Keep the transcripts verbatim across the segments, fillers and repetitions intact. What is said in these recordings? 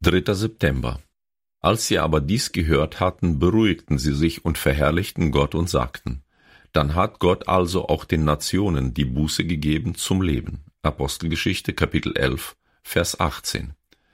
dritter September. Als sie aber dies gehört hatten, beruhigten sie sich und verherrlichten Gott und sagten: Dann hat Gott also auch den Nationen die Buße gegeben zum Leben. Apostelgeschichte, Kapitel elf, Vers achtzehn.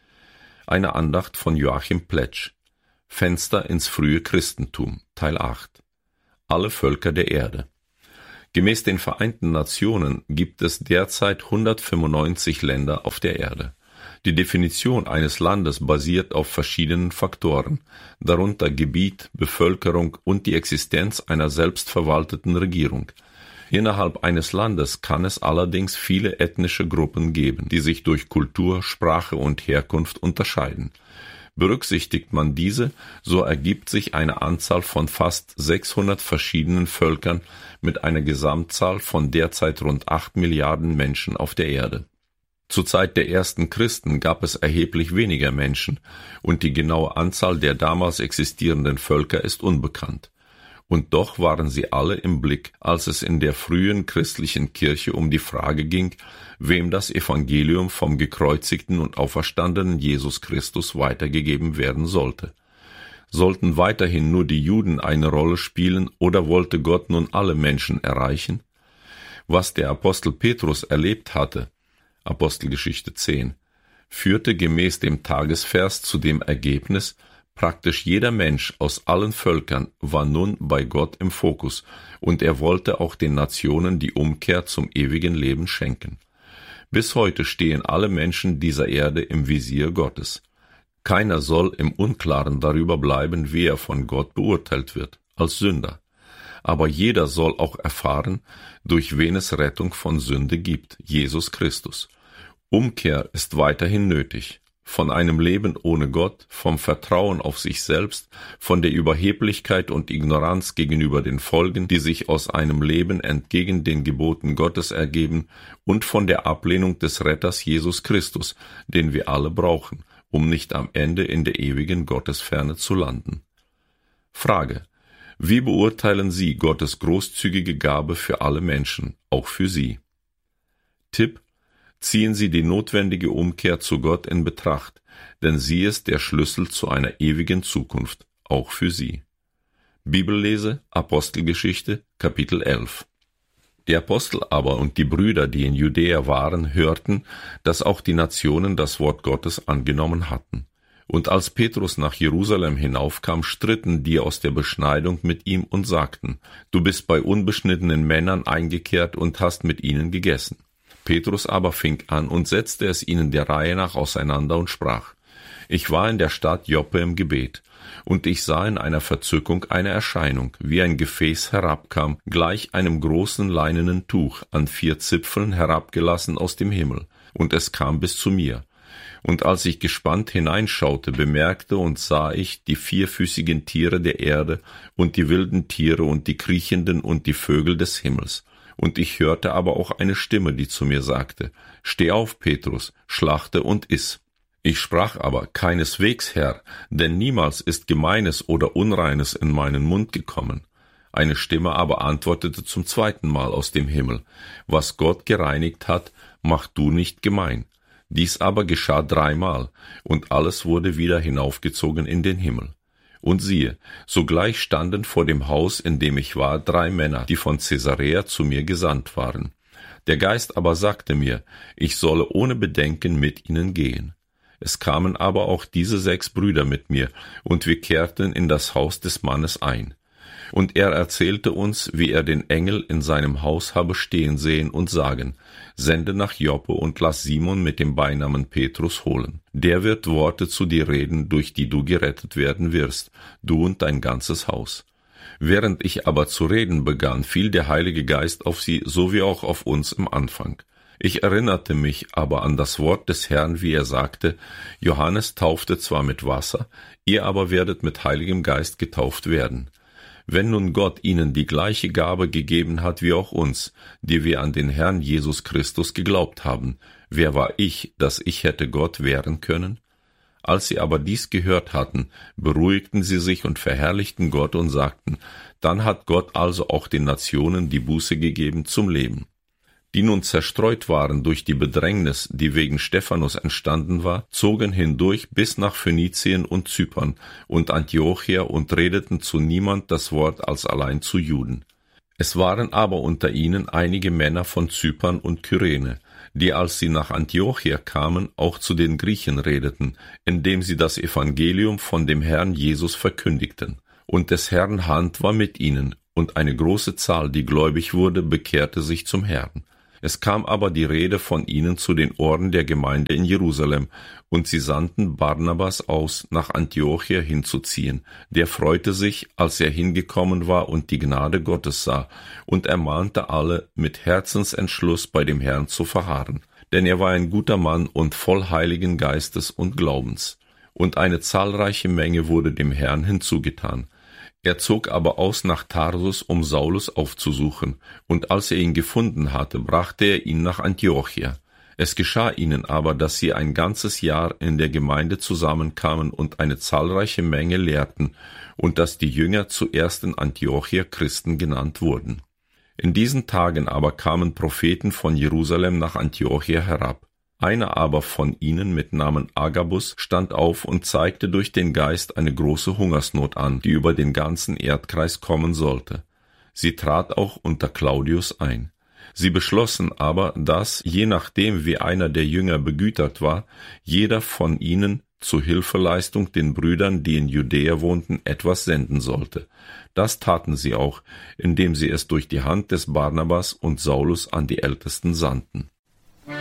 Eine Andacht von Joachim Pletsch. Fenster ins frühe Christentum, Teil acht. Alle Völker der Erde. Gemäß den Vereinten Nationen gibt es derzeit hundertfünfundneunzig Länder auf der Erde. Die Definition eines Landes basiert auf verschiedenen Faktoren, darunter Gebiet, Bevölkerung und die Existenz einer selbstverwalteten Regierung. Innerhalb eines Landes kann es allerdings viele ethnische Gruppen geben, die sich durch Kultur, Sprache und Herkunft unterscheiden. Berücksichtigt man diese, so ergibt sich eine Anzahl von fast sechshundert verschiedenen Völkern mit einer Gesamtzahl von derzeit rund acht Milliarden Menschen auf der Erde. Zur Zeit der ersten Christen gab es erheblich weniger Menschen, und die genaue Anzahl der damals existierenden Völker ist unbekannt. Und doch waren sie alle im Blick, als es in der frühen christlichen Kirche um die Frage ging, wem das Evangelium vom gekreuzigten und auferstandenen Jesus Christus weitergegeben werden sollte. Sollten weiterhin nur die Juden eine Rolle spielen, oder wollte Gott nun alle Menschen erreichen? Was der Apostel Petrus erlebt hatte, Apostelgeschichte zehn, führte gemäß dem Tagesvers zu dem Ergebnis, praktisch jeder Mensch aus allen Völkern war nun bei Gott im Fokus, und er wollte auch den Nationen die Umkehr zum ewigen Leben schenken. Bis heute stehen alle Menschen dieser Erde im Visier Gottes. Keiner soll im Unklaren darüber bleiben, wie er von Gott beurteilt wird, als Sünder. Aber jeder soll auch erfahren, durch wen es Rettung von Sünde gibt, Jesus Christus. Umkehr ist weiterhin nötig. Von einem Leben ohne Gott, vom Vertrauen auf sich selbst, von der Überheblichkeit und Ignoranz gegenüber den Folgen, die sich aus einem Leben entgegen den Geboten Gottes ergeben, und von der Ablehnung des Retters Jesus Christus, den wir alle brauchen, um nicht am Ende in der ewigen Gottesferne zu landen. Frage: Wie beurteilen Sie Gottes großzügige Gabe für alle Menschen, auch für Sie? Tipp: Ziehen Sie die notwendige Umkehr zu Gott in Betracht, denn sie ist der Schlüssel zu einer ewigen Zukunft, auch für Sie. Bibellese, Apostelgeschichte, Kapitel elf. Die Apostel aber und die Brüder, die in Judäa waren, hörten, dass auch die Nationen das Wort Gottes angenommen hatten. Und als Petrus nach Jerusalem hinaufkam, stritten die aus der Beschneidung mit ihm und sagten: Du bist bei unbeschnittenen Männern eingekehrt und hast mit ihnen gegessen. Petrus aber fing an und setzte es ihnen der Reihe nach auseinander und sprach: Ich war in der Stadt Joppe im Gebet, und ich sah in einer Verzückung eine Erscheinung, wie ein Gefäß herabkam, gleich einem großen leinenen Tuch, an vier Zipfeln herabgelassen aus dem Himmel, und es kam bis zu mir. Und als ich gespannt hineinschaute, bemerkte und sah ich die vierfüßigen Tiere der Erde und die wilden Tiere und die kriechenden und die Vögel des Himmels. Und ich hörte aber auch eine Stimme, die zu mir sagte: Steh auf, Petrus, schlachte und iss. Ich sprach aber: Keineswegs, Herr, denn niemals ist Gemeines oder Unreines in meinen Mund gekommen. Eine Stimme aber antwortete zum zweiten Mal aus dem Himmel: Was Gott gereinigt hat, mach du nicht gemein. Dies aber geschah dreimal, und alles wurde wieder hinaufgezogen in den Himmel. Und siehe, sogleich standen vor dem Haus, in dem ich war, drei Männer, die von Caesarea zu mir gesandt waren. Der Geist aber sagte mir, ich solle ohne Bedenken mit ihnen gehen. Es kamen aber auch diese sechs Brüder mit mir, und wir kehrten in das Haus des Mannes ein. Und er erzählte uns, wie er den Engel in seinem Haus habe stehen sehen und sagen: Sende nach Joppe und lass Simon mit dem Beinamen Petrus holen. Der wird Worte zu dir reden, durch die du gerettet werden wirst, du und dein ganzes Haus. Während ich aber zu reden begann, fiel der Heilige Geist auf sie, so wie auch auf uns im Anfang. Ich erinnerte mich aber an das Wort des Herrn, wie er sagte: Johannes taufte zwar mit Wasser, ihr aber werdet mit Heiligem Geist getauft werden. Wenn nun Gott ihnen die gleiche Gabe gegeben hat wie auch uns, die wir an den Herrn Jesus Christus geglaubt haben, wer war ich, dass ich hätte Gott wehren können? Als sie aber dies gehört hatten, beruhigten sie sich und verherrlichten Gott und sagten: Dann hat Gott also auch den Nationen die Buße gegeben zum Leben. die nun zerstreut waren durch die Bedrängnis, die wegen Stephanus entstanden war, zogen hindurch bis nach Phönizien und Zypern und Antiochia und redeten zu niemand das Wort als allein zu Juden. Es waren aber unter ihnen einige Männer von Zypern und Kyrene, die, als sie nach Antiochia kamen, auch zu den Griechen redeten, indem sie das Evangelium von dem Herrn Jesus verkündigten. Und des Herrn Hand war mit ihnen, und eine große Zahl, die gläubig wurde, bekehrte sich zum Herrn. Es kam aber die Rede von ihnen zu den Ohren der Gemeinde in Jerusalem, und sie sandten Barnabas aus, nach Antiochia hinzuziehen. Der freute sich, als er hingekommen war und die Gnade Gottes sah, und ermahnte alle, mit Herzensentschluss bei dem Herrn zu verharren. Denn er war ein guter Mann und voll Heiligen Geistes und Glaubens. Und eine zahlreiche Menge wurde dem Herrn hinzugetan. Er zog aber aus nach Tarsus, um Saulus aufzusuchen, und als er ihn gefunden hatte, brachte er ihn nach Antiochia. Es geschah ihnen aber, dass sie ein ganzes Jahr in der Gemeinde zusammenkamen und eine zahlreiche Menge lehrten, und dass die Jünger zuerst in Antiochia Christen genannt wurden. In diesen Tagen aber kamen Propheten von Jerusalem nach Antiochia herab. Einer aber von ihnen mit Namen Agabus stand auf und zeigte durch den Geist eine große Hungersnot an, die über den ganzen Erdkreis kommen sollte. Sie trat auch unter Claudius ein. Sie beschlossen aber, dass, je nachdem wie einer der Jünger begütert war, jeder von ihnen zu Hilfeleistung den Brüdern, die in Judäa wohnten, etwas senden sollte. Das taten sie auch, indem sie es durch die Hand des Barnabas und Saulus an die Ältesten sandten.